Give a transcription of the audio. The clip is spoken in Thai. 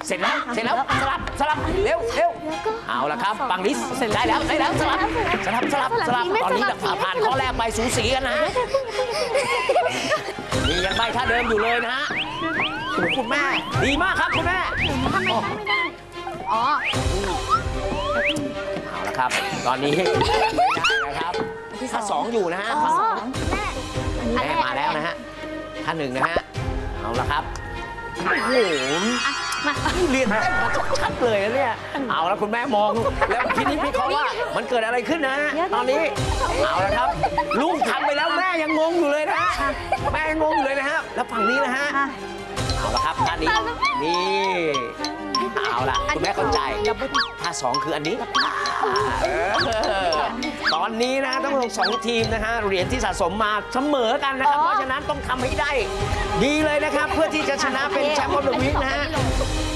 เสร็จแล้วสลับเร็วเอาละครับฝั่งนี้ได้แล้วสลับตอนนี้ผ่านข้อแรกไปสูสีกันนะฮะนี่ยังใบท่าเดิมอยู่เลยนะฮะคุณแม่ดีมากครับคุณแม่ไม่ได้อ๋อเอาละครับตอนนี้ไม่ได้นะครับท่า2อยู่นะฮะท่า2แม่มาแล้วนะฮะท่า1นะฮะเอาละครับโอ้โหเรียนเต้นมาชัดเลยนะเนี่ยเอาแล้วคุณแม่มองแล้วพี่นิดพี่เขาว่ามันเกิดอะไรขึ้นนะตอนนี้เอาละครับลูกทำไปแล้วแม่ยังงงอยู่เลยนะแม่ยังงงอยู่เลยนะฮะแล้วฝั่งนี้นะฮะเอาละครับท่านี้นี่เอาล่ะคุณแม่เข้าใจท่า2คืออันนี้ตอนนี้นะต้องลง2 ทีมนะฮะเหรียญที่สะสมมาเสมอกันนะครับเพราะฉะนั้นต้องทำให้ได้ดีเลยนะครับเพื่อที่จะชนะเป็นแชมป์โอลิมปิกนะฮะ